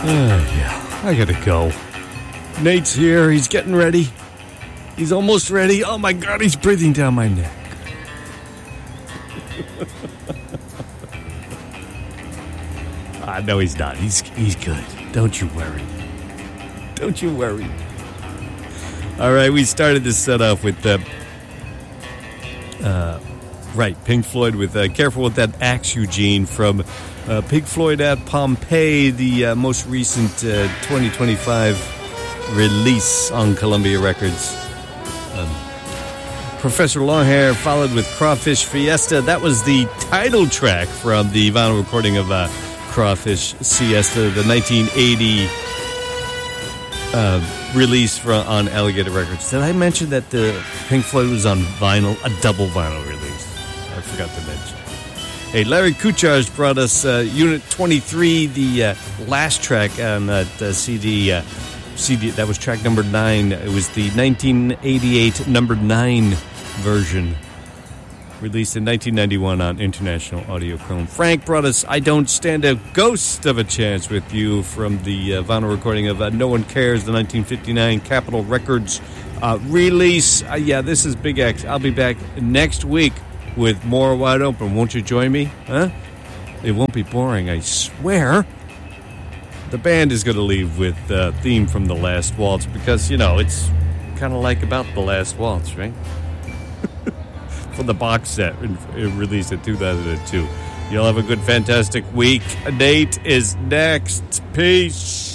Yeah, I gotta go. Nate's here. He's getting ready. He's almost ready. Oh my God, he's breathing down my neck. No, he's not. He's good. Don't you worry. Don't you worry. All right, we started this set off with Pink Floyd with Careful With That Axe, Eugene, from Pink Floyd at Pompeii, the most recent 2025 release on Columbia Records. Professor Longhair followed with Crawfish Fiesta. That was the title track from the vinyl recording of Crawfish Siesta, the 1980 release on Alligator Records. Did I mention that the Pink Floyd was on vinyl, a double vinyl release? I forgot to mention. Hey, Larry Kucharz brought us Unit 23, the last track on that CD. That was track number 9. It was the 1988 number 9 version, released in 1991 on International Audiochrome. Frank brought us I Don't Stand a Ghost of a Chance with You from the vinyl recording of No One Cares, the 1959 Capitol Records release. This is Big X. I'll be back next week with more Wide Open. Won't you join me? Huh? It won't be boring, I swear. The band is going to leave with the theme from The Last Waltz because, it's kind of like about The Last Waltz, right? For the box set released in 2002. You'll have a good, fantastic week. Nate is next. Peace.